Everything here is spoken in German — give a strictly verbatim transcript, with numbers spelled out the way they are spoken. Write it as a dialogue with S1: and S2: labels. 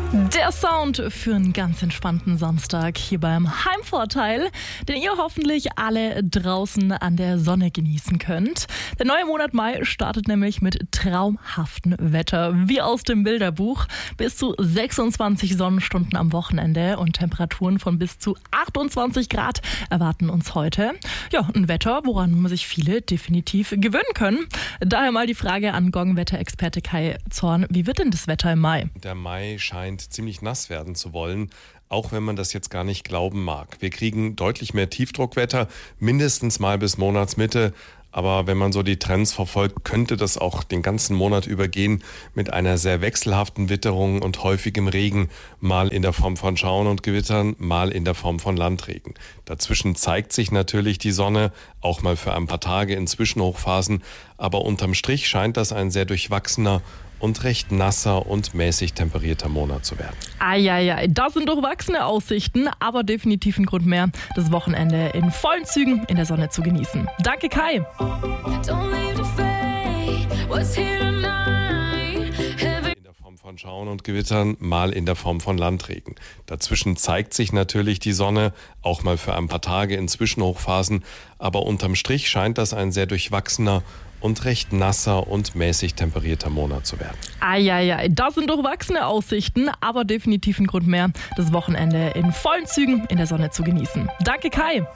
S1: Der Sound für einen ganz entspannten Samstag hier beim Heimvorteil, den ihr hoffentlich alle draußen an der Sonne genießen könnt. Der neue Monat Mai startet nämlich mit traumhaftem Wetter, wie aus dem Bilderbuch. Bis zu sechsundzwanzig Sonnenstunden am Wochenende und Temperaturen von bis zu achtundzwanzig Grad erwarten uns heute. Ja, ein Wetter, woran sich viele definitiv gewöhnen können. Daher mal die Frage an Gong-Wetterexperte Kai Zorn. Wie wird denn das Wetter im Mai?
S2: Der Mai scheint ziemlich nass werden zu wollen, auch wenn man das jetzt gar nicht glauben mag. Wir kriegen deutlich mehr Tiefdruckwetter, mindestens mal bis Monatsmitte. Aber wenn man so die Trends verfolgt, könnte das auch den ganzen Monat übergehen mit einer sehr wechselhaften Witterung und häufigem Regen, mal in der Form von Schauern und Gewittern, mal in der Form von Landregen. Dazwischen zeigt sich natürlich die Sonne, auch mal für ein paar Tage in Zwischenhochphasen, aber unterm Strich scheint das ein sehr durchwachsener und recht nasser und mäßig temperierter Monat zu werden.
S1: Eieiei, das sind durchwachsene Aussichten, aber definitiv ein Grund mehr, das Wochenende in vollen Zügen in der Sonne zu genießen. Danke, Kai.
S2: In der Form von Schauern und Gewittern, mal in der Form von Landregen. Dazwischen zeigt sich natürlich die Sonne, auch mal für ein paar Tage in Zwischenhochphasen, aber unterm Strich scheint das ein sehr durchwachsener und recht nasser und mäßig temperierter Monat zu werden.
S1: Eieiei, das sind durchwachsene Aussichten, aber definitiv ein Grund mehr, das Wochenende in vollen Zügen in der Sonne zu genießen. Danke, Kai.